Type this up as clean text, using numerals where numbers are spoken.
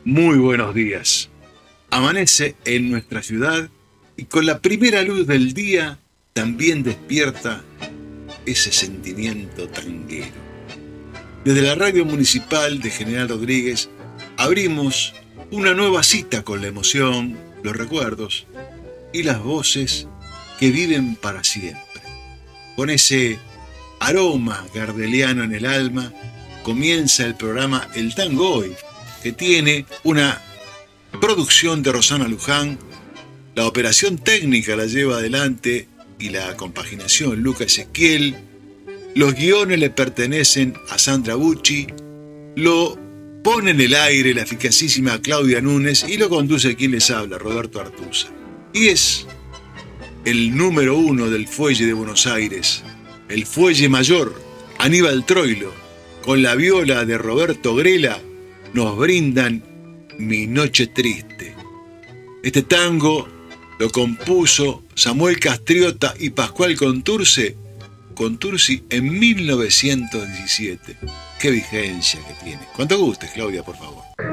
Muy buenos días. Amanece en nuestra ciudad y con la primera luz del día también despierta ese sentimiento tanguero. Desde la radio municipal de General Rodríguez abrimos una nueva cita con la emoción, los recuerdos y las voces que viven para siempre. Con ese aroma gardeliano en el alma comienza el programa El Tango Hoy, que tiene una producción de Rosana Luján, la operación técnica la lleva adelante y la compaginación Luca Ezequiel, los guiones le pertenecen a Sandra Bucci, lo pone en el aire la eficacísima Claudia Núñez y lo conduce quien les habla, Roberto Artuza. Y es el número 1 del Fuelle de Buenos Aires, el Fuelle Mayor, Aníbal Troilo, con la viola de Roberto Grela, nos brindan Mi Noche Triste. Este tango lo compuso Samuel Castriota y Pascual Contursi en 1917. Qué vigencia que tiene. Cuanto gustes, Claudia, por favor.